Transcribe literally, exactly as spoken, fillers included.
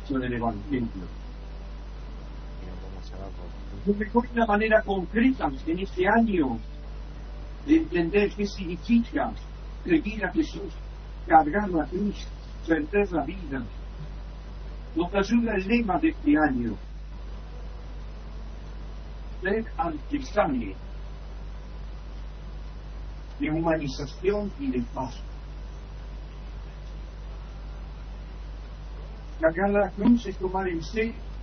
del Evangelio. Yo mejor una manera concreta en este año de entender qué significa seguir a Jesús, cargar la cruz, perder la vida. Nos ayuda el lema de este año: ser artesanos de humanización y de paz. Cargar la cruz es tomar en serio